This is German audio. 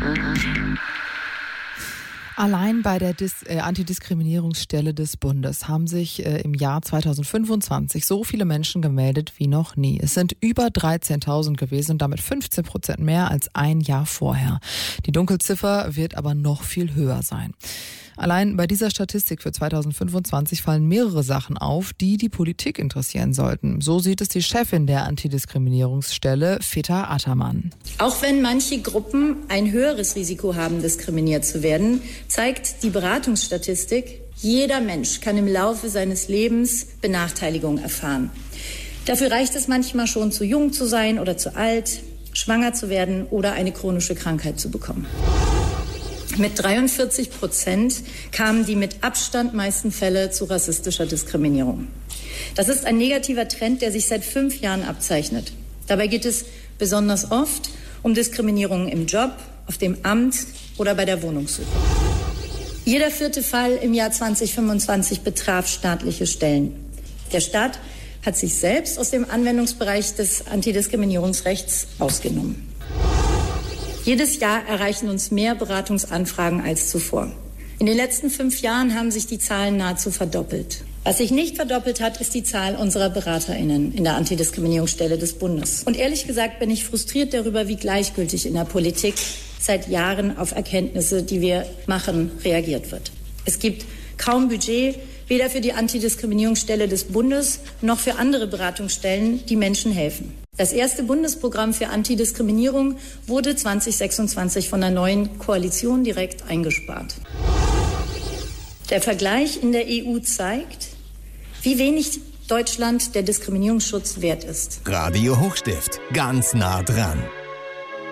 Allein bei der Antidiskriminierungsstelle des Bundes haben sich im Jahr 2025 so viele Menschen gemeldet wie noch nie. Es sind über 13.000 gewesen und damit 15% mehr als ein Jahr vorher. Die Dunkelziffer wird aber noch viel höher sein. Allein bei dieser Statistik für 2025 fallen mehrere Sachen auf, die die Politik interessieren sollten. So sieht es die Chefin der Antidiskriminierungsstelle, Feta Ataman. Auch wenn manche Gruppen ein höheres Risiko haben, diskriminiert zu werden, zeigt die Beratungsstatistik, jeder Mensch kann im Laufe seines Lebens Benachteiligung erfahren. Dafür reicht es manchmal schon, zu jung zu sein oder zu alt, schwanger zu werden oder eine chronische Krankheit zu bekommen. Mit 43% kamen die mit Abstand meisten Fälle zu rassistischer Diskriminierung. Das ist ein negativer Trend, der sich seit 5 Jahren abzeichnet. Dabei geht es besonders oft um Diskriminierung im Job, auf dem Amt oder bei der Wohnungssuche. Jeder 4. Fall im Jahr 2025 betraf staatliche Stellen. Der Staat hat sich selbst aus dem Anwendungsbereich des Antidiskriminierungsrechts ausgenommen. Jedes Jahr erreichen uns mehr Beratungsanfragen als zuvor. In den letzten 5 Jahren haben sich die Zahlen nahezu verdoppelt. Was sich nicht verdoppelt hat, ist die Zahl unserer BeraterInnen in der Antidiskriminierungsstelle des Bundes. Und ehrlich gesagt bin ich frustriert darüber, wie gleichgültig in der Politik seit Jahren auf Erkenntnisse, die wir machen, reagiert wird. Es gibt kaum Budget, weder für die Antidiskriminierungsstelle des Bundes noch für andere Beratungsstellen, die Menschen helfen. Das erste Bundesprogramm für Antidiskriminierung wurde 2026 von der neuen Koalition direkt eingespart. Der Vergleich in der EU zeigt, wie wenig Deutschland der Diskriminierungsschutz wert ist. Radio Hochstift, ganz nah dran.